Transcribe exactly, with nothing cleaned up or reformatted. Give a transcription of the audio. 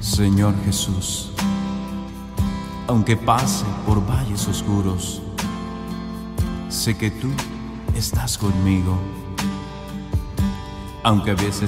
Señor Jesús, aunque pase por valles oscuros, sé que tú estás conmigo. Aunque a veces